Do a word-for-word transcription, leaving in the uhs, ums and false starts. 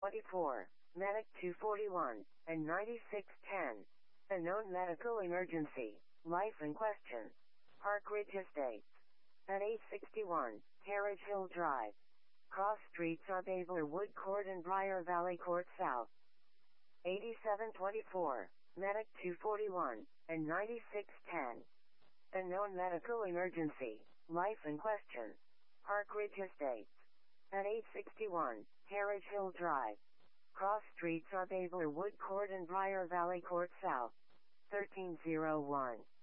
twenty-four, Medic two forty-one, and ninety-six ten. A known medical emergency. Life in question. Park Ridge Estates. At eight sixty-one, Carriage Hill Drive. Cross streets are Babler Wood Court and Briar Valley Court South. eighty-seven twenty-four, Medic two forty-one, and ninety-six ten. A known medical emergency. Life in question. Park Ridge Estates. At eight sixty-one, Carriage Hill Drive. Cross streets are Babler Wood Court and Briar Valley Court South. thirteen oh one.